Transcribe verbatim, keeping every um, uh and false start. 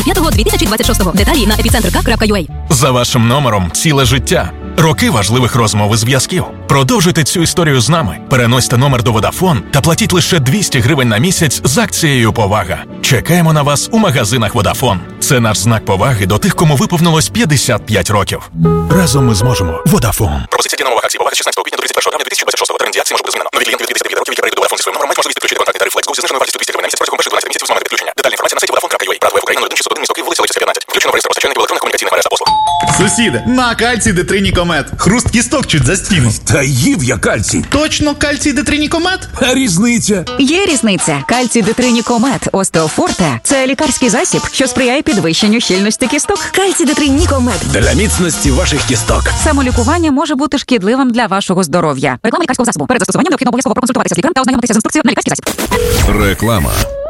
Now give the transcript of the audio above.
п'ятого дві тисячі двадцять шостого. Деталі на епіцентр ка крапка ю а. За вашим номером ціле життя. Роки важливих розмов і зв'язків. Продовжуйте цю історію з нами. Переносьте номер до Vodafone та платіть лише двісті гривень на місяць з акцією «Повага». Чекаємо на вас у магазинах Vodafone. Це наш знак поваги до тих, кому виповнилось п'ятдесят п'ять років. Разом ми зможемо. Vodafone. Пропозиція діє на умовах акції «Повага» з шістнадцятого квітня до тридцять першого травня дві тисячі двадцять шостого. Термін дії акції може бути змінено. Нові клієнти від п'ятдесят дев'ять років, які перейдуть до Vodafone зі своїм номером, мають можливість підключити контактний тариф FlexGo зі зниженою вартістю двісті гривень на місяць протягом перших дванадцяти місяців з моменту підключення. Детальна інформація на сайті vodafone крапка ю а. Брат ВФ Україна нуль один шістсот один місто Київ, вулиця Лисицька, п'ятнадцять. Включено в реєстр постачальників електронних комунікаційних мереж та послуг. Сусіди, на кальцій Детринікомет. Хруст кісток чуть за стіну. Та їв я кальцій. Точно кальцій Детринікомет? А різниця? Є різниця. Кальцій Детринікомет Остеофорте – це лікарський засіб, що сприяє підвищенню щільності кісток. Кальцій Детринікомет. Для міцності ваших кісток. Самолікування може бути шкідливим для вашого здоров'я. Реклама лікарського засобу. Перед застосуванням необхідно обов'язково проконсультуватися з лікарем та ознайомитися з інструкцією на лікарський засіб. Реклама.